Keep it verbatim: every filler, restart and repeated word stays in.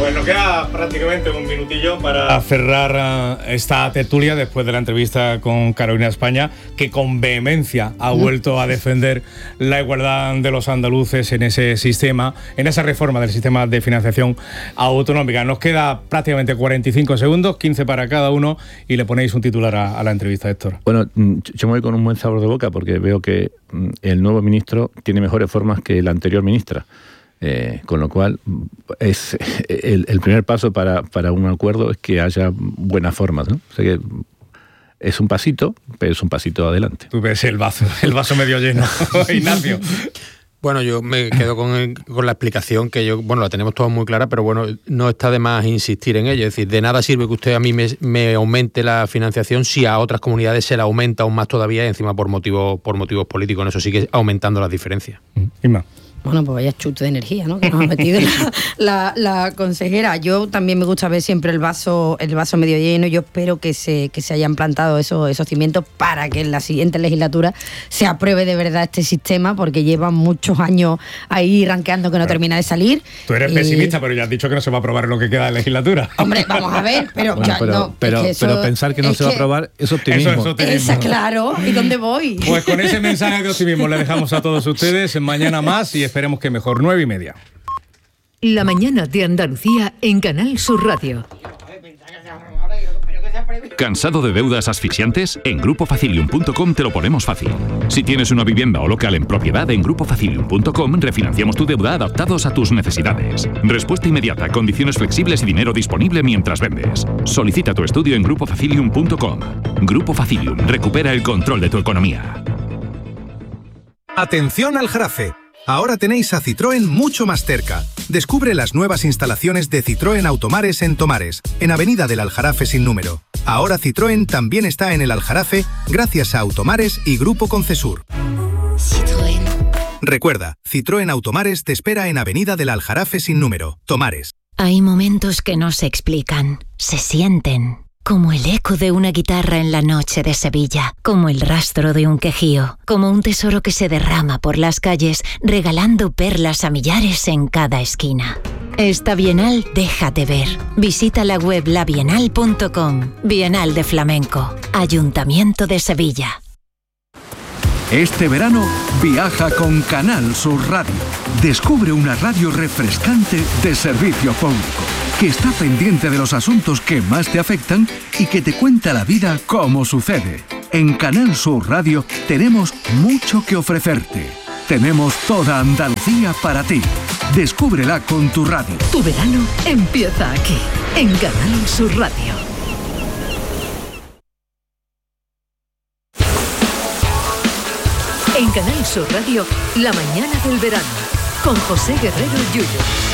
Pues nos queda prácticamente un minutillo para cerrar uh, esta tertulia después de la entrevista con Carolina España, que con vehemencia ha vuelto a defender la igualdad de los andaluces en ese sistema, en esa reforma del sistema de financiación autonómica. Nos queda prácticamente cuarenta y cinco segundos, quince para cada uno, y le ponéis un titular a, a la entrevista, Héctor. Bueno, yo me voy con un buen sabor de boca porque veo que el nuevo ministro tiene mejores formas que la anterior ministra. Eh, con lo cual, es el, el primer paso para, para un acuerdo es que haya buenas formas, ¿no? O sea que es un pasito, pero es un pasito adelante. Tú ves el vaso, el vaso medio lleno, Ignacio. Bueno, yo me quedo con, el, con la explicación que yo, bueno, la tenemos todos muy clara, pero bueno, no está de más insistir en ello. Es decir, de nada sirve que usted a mí me, me aumente la financiación si a otras comunidades se la aumenta aún más todavía y encima por motivos, por motivos políticos. Eso sigue aumentando las diferencias. Inma. Bueno, pues vaya chute de energía, ¿no?, que nos ha metido la, la, la consejera. Yo también me gusta ver siempre el vaso el vaso medio lleno. Yo espero que se que se hayan plantado esos, esos cimientos para que en la siguiente legislatura se apruebe de verdad este sistema, porque llevan muchos años ahí ranqueando que no pero, termina de salir. Tú eres y... pesimista, pero ya has dicho que no se va a aprobar lo que queda de legislatura. Hombre, vamos a ver, pero... Bueno, ya, pero, no, pero, eso, pero pensar que no se va a aprobar es optimismo. Eso es optimismo. Esa, claro. ¿Y dónde voy? Pues con ese mensaje de optimismo le dejamos a todos ustedes. Mañana más y esperemos que mejor. Nueve y media. La mañana de Andalucía en Canal Sur Radio. ¿Cansado de deudas asfixiantes? En grupo facilium punto com te lo ponemos fácil. Si tienes una vivienda o local en propiedad, en grupo facilium punto com refinanciamos tu deuda adaptados a tus necesidades. Respuesta inmediata, condiciones flexibles y dinero disponible mientras vendes. Solicita tu estudio en grupo facilium punto com. Grupo Facilium, recupera el control de tu economía. Atención al Jarafe. Ahora tenéis a Citroën mucho más cerca. Descubre las nuevas instalaciones de Citroën Automares en Tomares, en Avenida del Aljarafe sin número. Ahora Citroën también está en el Aljarafe gracias a Automares y Grupo Concesur. Citroën. Recuerda, Citroën Automares te espera en Avenida del Aljarafe sin número, Tomares. Hay momentos que no se explican, se sienten. Como el eco de una guitarra en la noche de Sevilla, como el rastro de un quejío, como un tesoro que se derrama por las calles, regalando perlas a millares en cada esquina. Esta Bienal déjate ver. Visita la web la bienal punto com. Bienal de Flamenco. Ayuntamiento de Sevilla. Este verano viaja con Canal Sur Radio. Descubre una radio refrescante de servicio público, que está pendiente de los asuntos que más te afectan y que te cuenta la vida como sucede. En Canal Sur Radio tenemos mucho que ofrecerte. Tenemos toda Andalucía para ti. Descúbrela con tu radio. Tu verano empieza aquí, en Canal Sur Radio. En Canal Sur Radio, la mañana del verano, con José Guerrero Yuyo.